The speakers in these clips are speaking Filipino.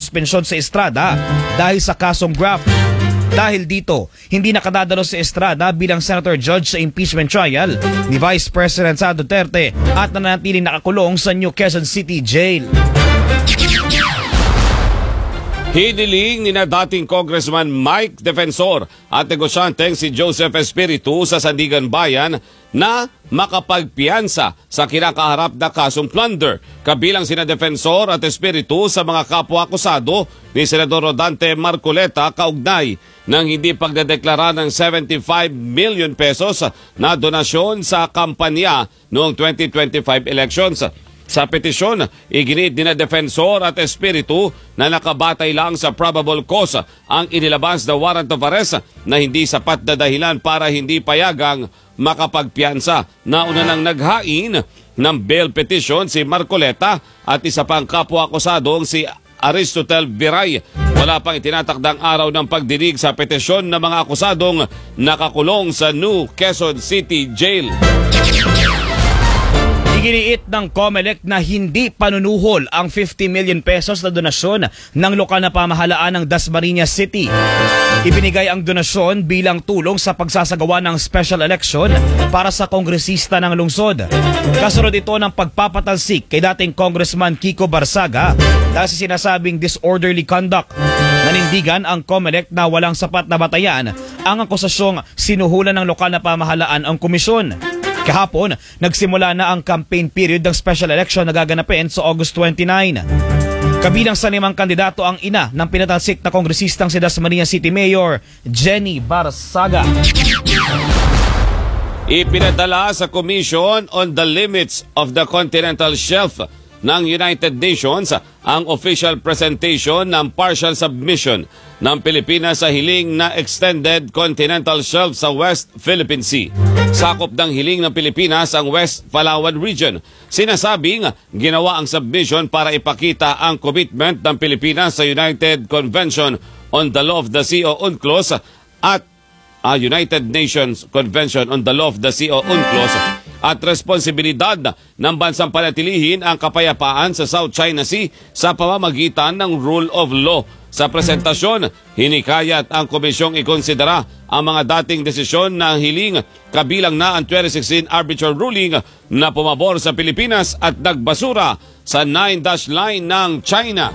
suspensyon sa Estrada dahil sa kasong graft. Dahil dito, hindi nakadadalo sa Estrada bilang Senator Judge sa impeachment trial ni Vice President Sara Duterte at nananatiling nakakulong sa New Quezon City Jail. Hiniling ni na dating Congressman Mike Defensor at negosyanteng si Joseph Espiritu sa Sandigan Bayan na makapagpiyansa sa kinakaharap na kasong plunder. Kabilang sina Defensor at Espiritu sa mga kapwa-akusado ni Senador Rodante Marcoleta kaugnay ng hindi pagdedeklara ng 75 million pesos na donasyon sa kampanya noong 2025 elections. Sa petisyon, iginit ni na Defensor at Espiritu na nakabatay lang sa probable cause ang inilabas na warrant of arrest na hindi sapat na dahilan para hindi payagang makapagpiyansa. Nauna nang naghain ng bail petition si Marcoleta at isa pang kapwa-akusadong si Aristotel Viray. Wala pang itinatakdang araw ng pagdinig sa petisyon ng mga akusadong nakakulong sa New Quezon City Jail. Iginiit ng COMELEC na hindi panunuhol ang 50 million pesos na donasyon ng lokal na pamahalaan ng Dasmariñas City. Ibinigay ang donasyon bilang tulong sa pagsasagawa ng special election para sa kongresista ng lungsod. Kasunod ito ng pagpapatalsik kay dating Congressman Kiko Barsaga dahil sa sinasabing disorderly conduct. Nanindigan ang COMELEC na walang sapat na batayan ang akusasyong sinuhulan ng lokal na pamahalaan ang komisyon. Kahapon, nagsimula na ang campaign period ng special election na gaganapin sa August 29. Kabilang sa 5 kandidato ang ina ng pinatalsik na kongresistang si Dasmariñas City Mayor Jenny Barsaga. Ipinadala sa Commission on the Limits of the Continental Shelf ng United Nations ang official presentation ng partial submission ng Pilipinas sa hiling na extended continental shelf sa West Philippine Sea. Sakop ng hiling ng Pilipinas ang West Palawan Region. Sinasabing ginawa ang submission para ipakita ang commitment ng Pilipinas sa United Convention on the Law of the Sea o UNCLOS at United Nations Convention on the Law of the Sea o UNCLOS at responsibilidad ng bansang panatilihin ang kapayapaan sa South China Sea sa pamamagitan ng rule of law. Sa presentasyon, hinikayat ang komisyong ikonsidera ang mga dating desisyon ng hiling kabilang na ang 2016 arbitral ruling na pumabor sa Pilipinas at nagbasura sa 9-dash line ng China.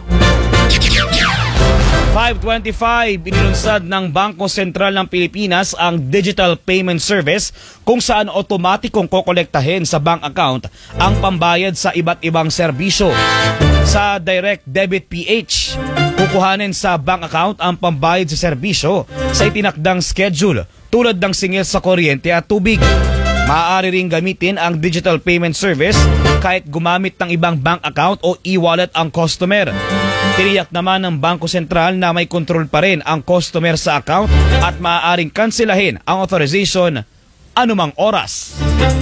5:25, inilunsad ng Bangko Sentral ng Pilipinas ang Digital Payment Service kung saan otomatikong kokolektahin sa bank account ang pambayad sa iba't ibang serbisyo. Sa Direct Debit PH, kukuhanin sa bank account ang pambayad sa serbisyo sa itinakdang schedule tulad ng singil sa kuryente at tubig. Maaari ring gamitin ang digital payment service kahit gumamit ng ibang bank account o e-wallet ang customer. Tiniyak naman ng Bangko Sentral na may kontrol pa rin ang customer sa account at maaaring kansilahin ang authorization anumang oras.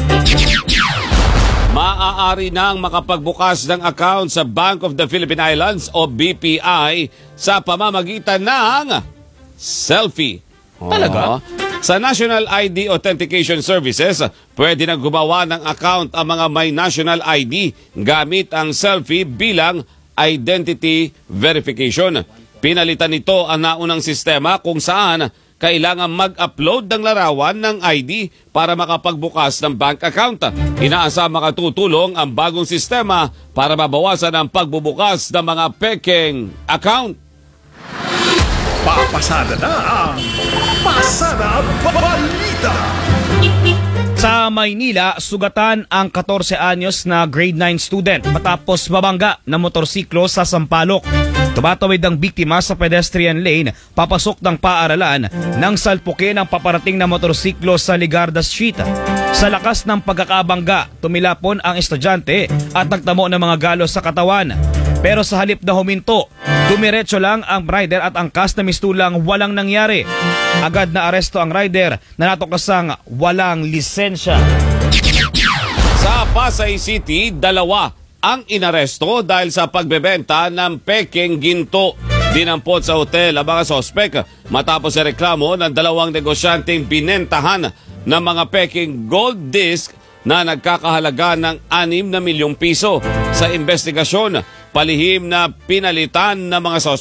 Maaari nang makapagbukas ng account sa Bank of the Philippine Islands o BPI sa pamamagitan ng selfie. Talaga? Sa National ID Authentication Services, pwede nang gumawa ng account ang mga may national ID gamit ang selfie bilang identity verification. Pinalitan nito ang naunang sistema kung saan kailangan mag-upload ng larawan ng ID para makapagbukas ng bank account. Inaasam makatutulong ang bagong sistema para mabawasan ang pagbubukas ng mga pekeng account. Papasada na ang Pasada Balita! Sa Maynila, sugatan ang 14 anyos na grade 9 student matapos mabangga ng motorsiklo sa Sampaloc. Tumatawid ang biktima sa pedestrian lane papasok ng paaralan nang salpukin ang paparating na motorsiklo sa Ligarda Street. Sa lakas ng pagkakabangga, tumilapon ang estudyante at nagtamo ng mga galos sa katawan. Pero sa halip na huminto, dumiretso lang ang rider at angkas na mistulang walang nangyari. Agad na aresto ang rider na natuklasang walang lisensya. Sa Pasay City, 2 ang inaresto dahil sa pagbebenta ng pekeng ginto. Dinampot sa hotel ang mga sospek matapos sa reklamo ng 2 negosyanteng binentahan ng mga pekeng gold disc na nagkakahalaga ng 6 na milyong piso. Sa investigasyon, palihim na pinalitan ng mga